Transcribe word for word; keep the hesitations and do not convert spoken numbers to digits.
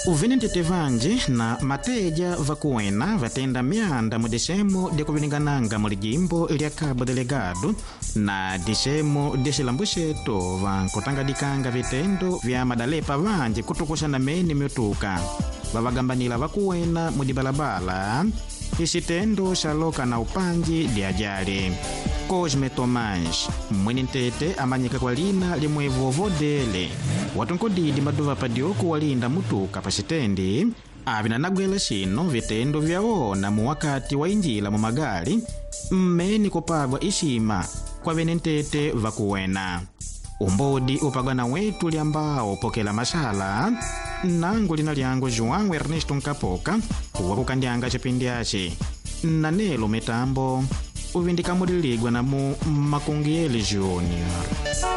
Uvinentete vanji na mateja vakuwena vatenda mianda mu dixemo de kuvilingananga mu lijimbo lya Cabo Delegado na dixemo de xilambuxeto vankutangadikanga vitendo vya madalepa vanji kutukusha na meni myotuka vavagambanila vakuwena mu dibalabala ixitendo xa loka na upanji di ajali. Cosme Tomás mwenentete amanyika kwa lina limwe vovodele watunkodidi maduva padioku walinda mutuka pa xitendi avinanagwela xino vitendo vyaona mu wakati wa injila mu magali mmeni kupagwa ixima kwa venentete vakuwena. Umbodi upagwa na wetu liambao pokela mashala nangu lina liango João Ernesto Nkapoka wakukandianga chipindi achi nanelo mitambo uvindika muliligwa na mu Makungieli Junior.